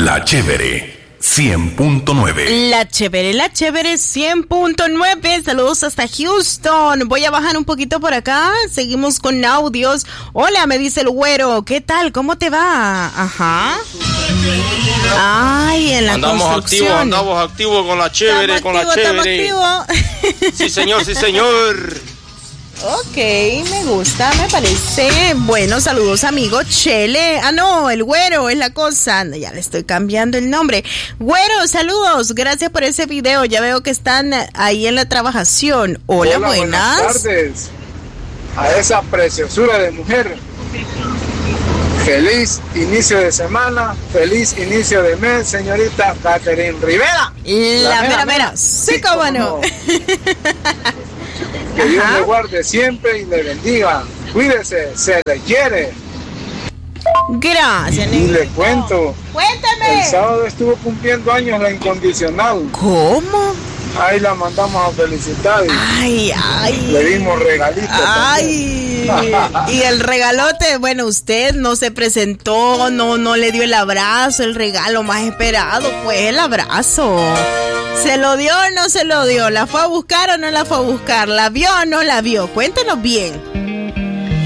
La Chévere 100.9. La Chévere 100.9. Saludos hasta Houston. Voy a bajar un poquito por acá. Seguimos con audios. Hola, me dice el güero. ¿Qué tal? ¿Cómo te va? Ajá. Ay, en la construcción. Andamos activos con la Chévere, Estamos activos. Sí, señor, sí, señor. Ok, me gusta, me parece. Bueno, saludos, amigo Chele. Ah, no, el güero es la cosa. Ya le estoy cambiando el nombre. Güero, saludos. Gracias por ese video. Ya veo que están ahí en la trabajación. Hola, buenas. Buenas tardes a esa preciosura de mujer. Feliz inicio de semana, feliz inicio de mes, señorita Catherine Rivera. La mera. Sí, cómo no. Que Dios le guarde siempre y le bendiga. Cuídese, se le quiere. Gracias, Y le cuento. Cuéntame. El sábado estuvo cumpliendo años la incondicional. ¿Cómo? Ahí la mandamos a felicitar. Ay. Le dimos regalitos. Ay. Y el regalote, bueno, usted no se presentó, no le dio el abrazo, el regalo más esperado, pues el abrazo. ¿Se lo dio o no se lo dio? ¿La fue a buscar o no la fue a buscar? ¿La vio o no la vio? Cuéntenos bien.